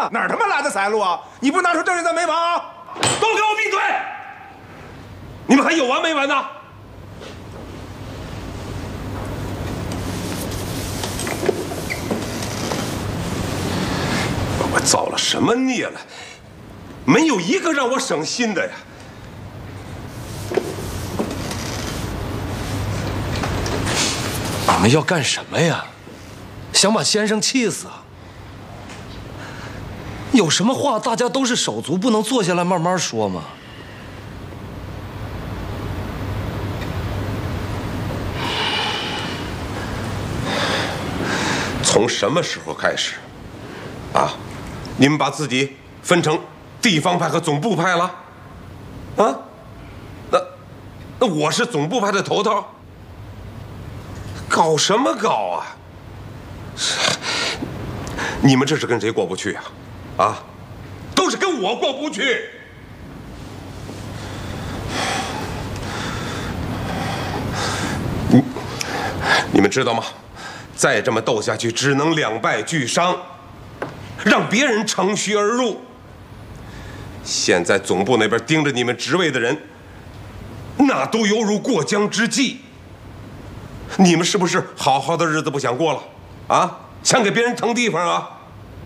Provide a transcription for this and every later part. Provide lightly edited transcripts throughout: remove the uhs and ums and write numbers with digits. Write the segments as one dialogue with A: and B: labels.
A: 了？哪儿他妈来的财路啊？你不拿出证据，咱没完啊！
B: 都给我闭嘴！你们还有完没完呢？我造了什么孽了？没有一个让我省心的呀！
C: 你们要干什么呀？想把先生气死啊？有什么话大家都是手足，不能坐下来慢慢说吗？
B: 从什么时候开始，啊，你们把自己分成地方派和总部派了？啊，那我是总部派的头头，搞什么搞啊？你们这是跟谁过不去啊？啊，都是跟我过不去。你们知道吗？再这么斗下去，只能两败俱伤，让别人乘虚而入。现在总部那边盯着你们职位的人，那都犹如过江之鲫。你们是不是好好的日子不想过了？啊，想给别人腾地方啊？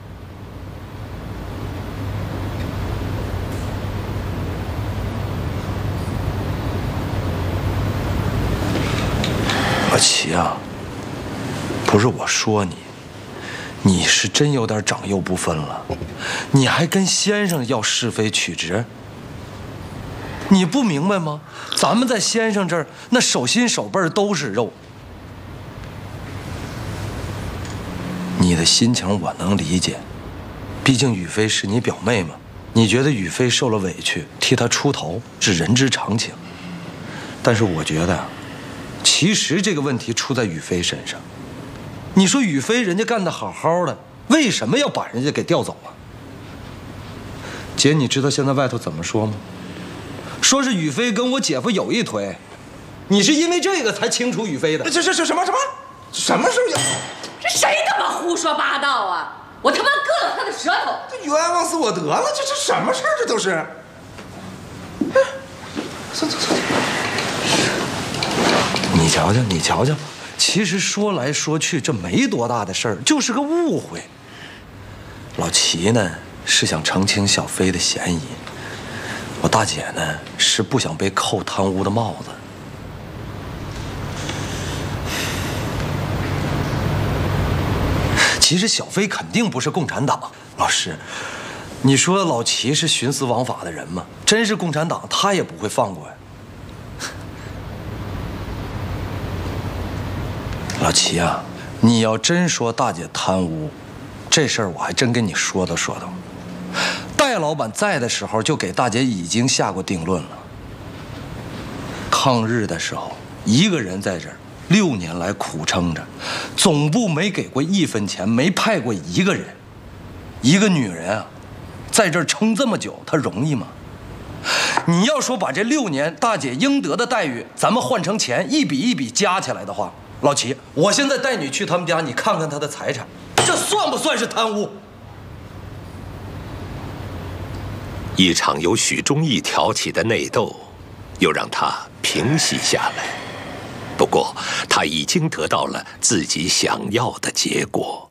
C: 老齐啊，不是我说你，你是真有点长幼不分了，你还跟先生要是非曲直，你不明白吗？咱们在先生这儿，那手心手背都是肉。你的心情我能理解，毕竟雨飞是你表妹嘛，你觉得雨飞受了委屈，替她出头是人之常情。但是我觉得，其实这个问题出在雨飞身上。你说雨飞人家干得好好的，为什么要把人家给调走啊？姐，你知道现在外头怎么说吗？说是雨飞跟我姐夫有一腿，你是因为这个才清除雨飞的。
A: 这什么？什么时候有？
D: 这谁他妈胡说八道啊！我他妈割了他的舌头！
A: 这冤枉死我得了！这什么事儿？这都是。走。你瞧瞧，其实说来说去，这没多大的事儿，就是个误会。
C: 老齐呢是想澄清小飞的嫌疑，我大姐呢是不想被扣贪污的帽子。其实小飞肯定不是共产党。老师，你说老齐是徇私枉法的人吗？真是共产党，他也不会放过呀。老齐啊，你要真说大姐贪污，这事儿我还真跟你说道。戴老板在的时候就给大姐已经下过定论了。抗日的时候，一个人在这儿6年来苦撑着，总部没给过1分钱，没派过一个人。一个女人啊，在这儿撑这么久，她容易吗？你要说把这6年大姐应得的待遇，咱们换成钱，一笔一笔加起来的话，老齐，我现在带你去他们家，你看看他的财产，这算不算是贪污？
E: 一场由许忠义挑起的内斗，又让他平息下来。不过，他已经得到了自己想要的结果。